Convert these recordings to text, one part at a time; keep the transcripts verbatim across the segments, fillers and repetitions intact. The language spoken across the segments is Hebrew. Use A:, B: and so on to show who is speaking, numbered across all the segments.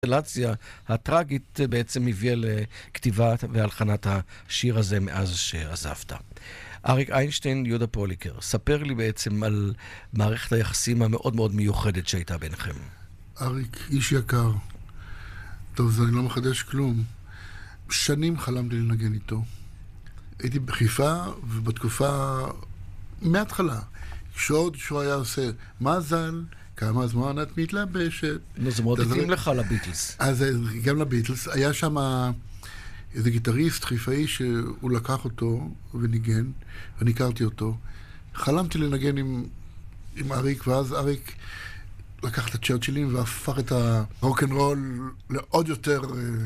A: הקונסטלציה הטרגית בעצם הביאה לכתיבת והלחנת השיר הזה מאז שעזבת. אריק איינשטיין, יהודה פוליקר, ספר לי בעצם על מערכת היחסים המאוד מאוד מיוחדת שהייתה ביניכם.
B: אריק, איש יקר. טוב, זה אני לא מחדש כלום. שנים חלמתי לנגן איתו. הייתי בחיפה, ובתקופה מההתחלה, שעוד שהוא היה עושה מזל, כמה זמן את מתלבשת.
A: נו, זה מאוד התאים לך לביטלס.
B: אז גם לביטלס. היה שם איזה גיטריסט חיפאי שהוא לקח אותו וניגן, ואני הכרתי אותו. חלמתי לנגן עם, עם אריק, ואז אריק לקח את הצ'רצ'ילים והפך את הרוק'נ'רול לעוד יותר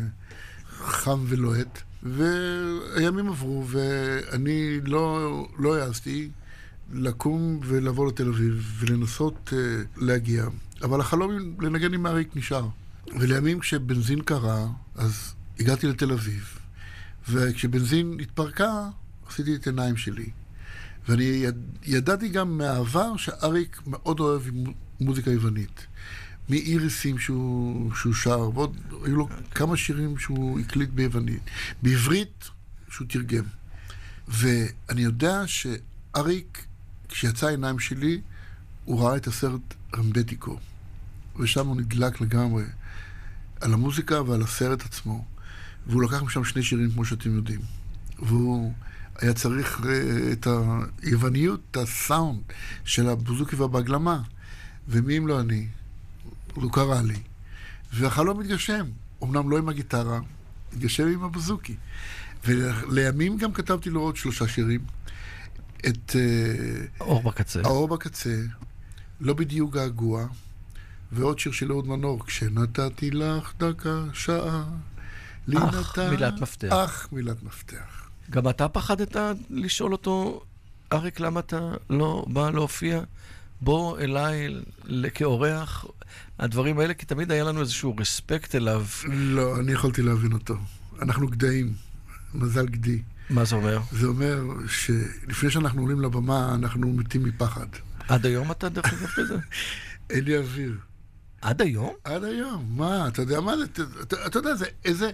B: חם ולוהט. והימים עברו, ואני לא, לא העזתי לקום ולעבור לתל אביב ולנסות uh, להגיע. אבל החלום לנגן עם אריק נשאר. ולימים כשבנזין קרה, אז הגעתי לתל אביב. וכשבנזין התפרקה, עשיתי את עיניים שלי. ואני יד, ידעתי גם מהעבר שאריק מאוד אוהב מוזיקה יוונית. מאיריסים שהוא, שהוא שר, ועוד היו לו okay. כמה שירים שהוא הקליט ביוונית. בעברית שהוא תרגם. ואני יודע שאריק, כשיצא העיניים שלי, הוא ראה את הסרט רמבטיקו. ושם הוא נדלק לגמרי על המוזיקה ועל הסרט עצמו. והוא לקח משם שני שירים, כמו שאתם יודעים. והוא היה צריך את היווניות, את הסאונד של הבוזוקי והבגלמה. ומי אם לא אני? הוא קרא לי. והחלום מתגשם. אמנם לא עם הגיטרה, מתגשם עם הבוזוקי. ולימים גם כתבתי לו עוד שלושה שירים. את
A: האור בקצה.
B: האור בקצה, לא בדיוק געגוע, ועוד שיר של אהוד מנור, כשנתתי לך דקה, שעה, לי
A: אך,
B: נתן...
A: מילת מפתח.
B: אך, מילת מפתח.
A: גם אתה פחדת לשאול אותו, אריק, למה אתה לא בא להופיע? בוא אליי כאורח, הדברים האלה, כי תמיד היה לנו איזשהו רספקט אליו.
B: לא, אני יכולתי להבין אותו. אנחנו גדיים, מזל גדי.
A: מה זה אומר?
B: זה אומר שלפני שאנחנו עולים לבמה, אנחנו מתים מפחד.
A: עד היום אתה דרך אגב בזה?
B: אין לי אוויר.
A: עד היום?
B: עד היום. מה? אתה יודע מה זה? אתה, אתה, אתה יודע, זה איזה...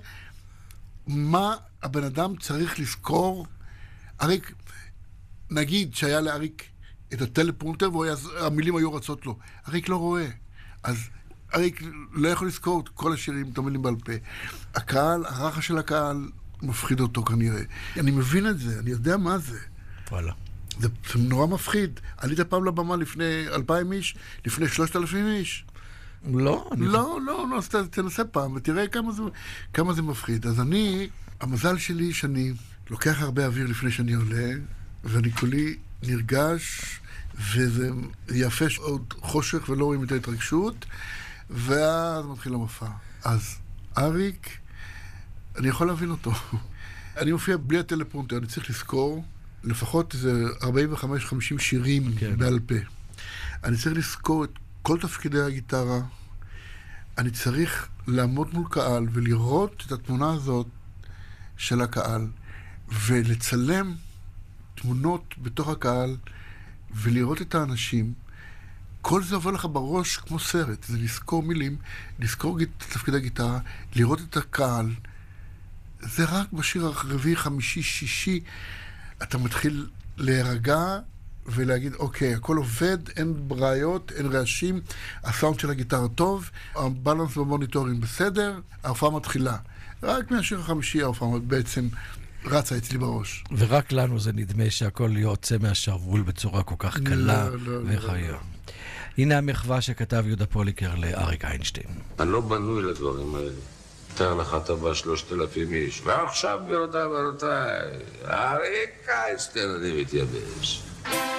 B: מה הבן אדם צריך לזכור? אריק, נגיד שהיה לאריק את הטלפרומפטר, והמילים היו רצות לו. אריק לא רואה. אז אריק לא יכול לזכור את כל השירים, את המילים בעל פה. הקהל, הרחש של הקהל, מפחיד אותו כנראה. אני מבין את זה, אני יודע מה זה.
A: וואלה.
B: זה נורא מפחיד. עלית פעם לבמה לפני אלפיים איש, לפני שלושת אלפים איש.
A: לא, אני...
B: לא, לא, לא, אז תנסה פעם ותראה כמה זה, כמה זה מפחיד. אז אני, המזל שלי שאני לוקח הרבה אוויר לפני שאני עולה, ואני כולי נרגש, וזה יפה עוד חושך ולא רואים את ההתרגשות, ואז מתחיל המופע. אז אריק, אני יכול להבין אותו. אני מופיע בלי הטלפרומפטר, אני צריך לזכור לפחות איזה ארבעים וחמש חמישים שירים כן. בעל פה. אני צריך לזכור את כל תפקידי הגיטרה. אני צריך לעמוד מול קהל ולראות את התמונה הזאת של הקהל, ולצלם תמונות בתוך הקהל, ולראות את האנשים. כל זה עובר לך בראש כמו סרט. זה לזכור מילים, לזכור תפקידי גיטרה, לראות את הקהל. זה רק בשיר הרביעי, חמישי, שישי, אתה מתחיל להירגע ולהגיד, אוקיי, הכל עובד, אין בעיות, אין רעשים, הסאונד של הגיטרה טוב, הבלנס במוניטורים בסדר, ההופעה מתחילה. רק מהשיר החמישי ההופעה בעצם רצה אצלי בראש.
A: ורק לנו זה נדמה שהכל יוצא מהשרוול בצורה כל כך קלה וחיה. הנה המחווה שכתב יהודה פוליקר לאריק איינשטיין.
C: אני לא בנוי לדברים האלה. תאר לך אתה בא שלושת אלפים איש, ועכשיו גבירותיי ורבותיי, אריק איינשטיין אני מתייבש.